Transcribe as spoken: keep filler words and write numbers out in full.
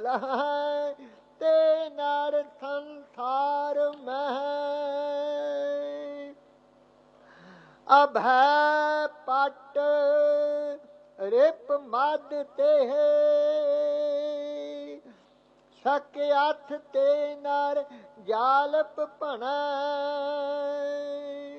ਲਹੈ ਤੇ ਨਰ ਸੰਸਾਰ ਮਹਿ ਅਭੈ ਪਟ ਰਿਪ ਮਦ ਤੇ ਸ਼ਕ ਅਥ ਤੇ ਨਰ ਜਾਲਪ ਭਣੈ